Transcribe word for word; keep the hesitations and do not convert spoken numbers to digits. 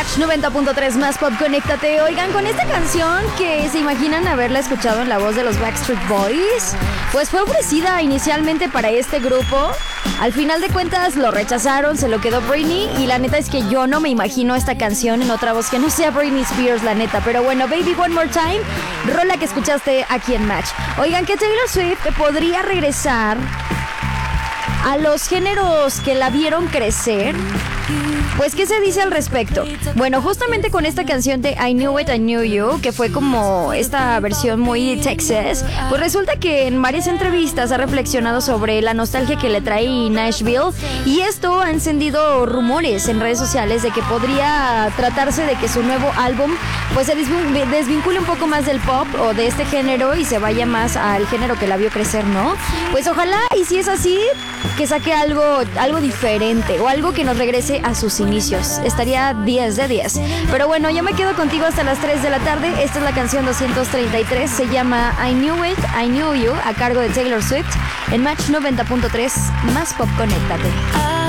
Match noventa punto tres más pop, conéctate. Oigan, con esta canción que se imaginan haberla escuchado en la voz de los Backstreet Boys, pues fue ofrecida inicialmente para este grupo. Al final de cuentas lo rechazaron, se lo quedó Britney. Y la neta es que yo no me imagino esta canción en otra voz que no sea Britney Spears, la neta. Pero bueno, Baby One More Time, rola que escuchaste aquí en Match. Oigan, que Taylor Swift podría regresar a los géneros que la vieron crecer. Pues, ¿qué se dice al respecto? Bueno, justamente con esta canción de I Knew It, I Knew You, que fue como esta versión muy Texas, pues resulta que en varias entrevistas ha reflexionado sobre la nostalgia que le trae Nashville, y esto ha encendido rumores en redes sociales de que podría tratarse de que su nuevo álbum pues se desvincule un poco más del pop o de este género y se vaya más al género que la vio crecer, ¿no? Pues ojalá, y si es así, que saque algo, algo diferente o algo que nos regrese a sus inicios. Estaría diez de diez. Pero bueno, yo me quedo contigo hasta las tres de la tarde. Esta es la canción doscientos treinta y tres. Se llama I Knew It, I Knew You, a cargo de Taylor Swift, en Match noventa punto tres más pop, conéctate.